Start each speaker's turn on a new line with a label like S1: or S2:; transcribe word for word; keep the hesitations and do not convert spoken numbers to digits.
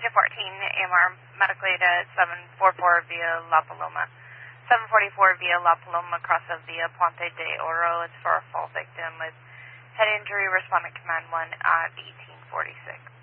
S1: to fourteen, A M R medical aid at seven forty-four via La Paloma. seven forty-four via La Paloma, across of via Puente de Oro. It's for a fall victim with head injury, respondent command one at eighteen forty-six.